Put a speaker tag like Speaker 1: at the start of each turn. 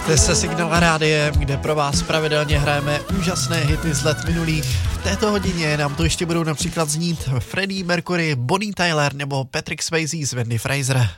Speaker 1: Jste se Signál rádiem, kde pro vás pravidelně hrajeme úžasné hity z let minulých. V této hodině nám to ještě budou například znít Freddie Mercury, Bonnie Tyler nebo Patrick Swayze z Wendy Fraser.